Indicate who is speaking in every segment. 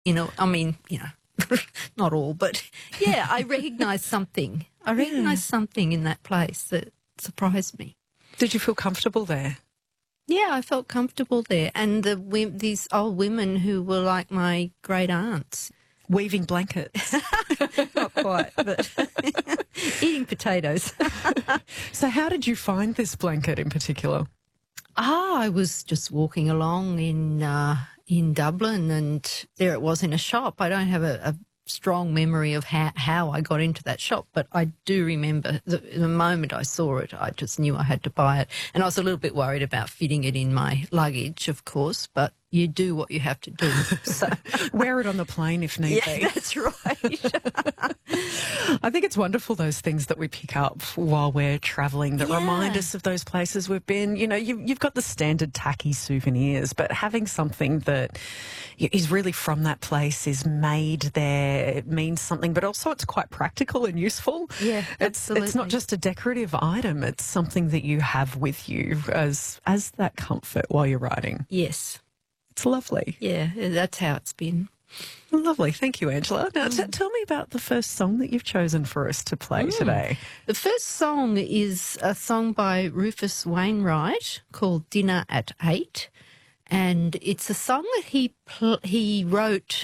Speaker 1: I mean, not all, but yeah, I recognised something. I recognised something in that place that surprised me.
Speaker 2: Did you feel comfortable there?
Speaker 1: Yeah, I felt comfortable there. And these old women who were like my great aunts.
Speaker 2: Weaving blankets.
Speaker 1: Not quite, but eating potatoes.
Speaker 2: So how did you find this blanket in particular?
Speaker 1: I was just walking along in Dublin, and there it was in a shop. I don't have a strong memory of how I got into that shop, but I do remember the moment I saw it, I just knew I had to buy it. And I was a little bit worried about fitting it in my luggage, of course, but you do what you have to do. So
Speaker 2: wear it on the plane if need be.
Speaker 1: That's right.
Speaker 2: I think it's wonderful, those things that we pick up while we're travelling that remind us of those places we've been. You've got the standard tacky souvenirs, but having something that is really from that place, is made there, it means something, but also it's quite practical and useful.
Speaker 1: Yeah, absolutely.
Speaker 2: It's not just a decorative item, it's something that you have with you as that comfort while you're riding.
Speaker 1: Yes.
Speaker 2: It's lovely.
Speaker 1: Yeah, that's how it's been.
Speaker 2: Lovely. Thank you, Angela. Now, tell me about the first song that you've chosen for us to play today.
Speaker 1: The first song is a song by Rufus Wainwright called Dinner at 8, and it's a song that he wrote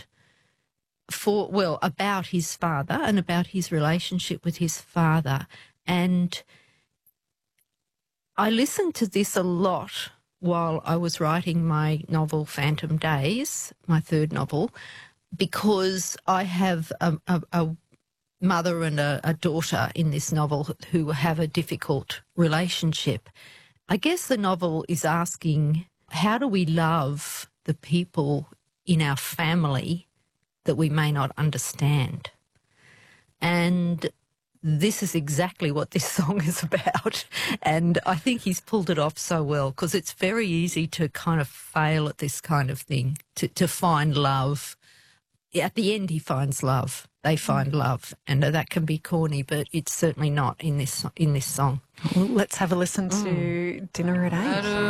Speaker 1: about his father and about his relationship with his father. And I listened to this a lot while I was writing my novel Phantom Days, my third novel, because I have a mother and a daughter in this novel who have a difficult relationship. I guess the novel is asking, how do we love the people in our family that we may not understand? And this is exactly what this song is about, and I think he's pulled it off so well, because it's very easy to kind of fail at this kind of thing, to find love. At the end, he finds love. They find love, and that can be corny, but it's certainly not in this song.
Speaker 2: Well, let's have a listen to Dinner at 8.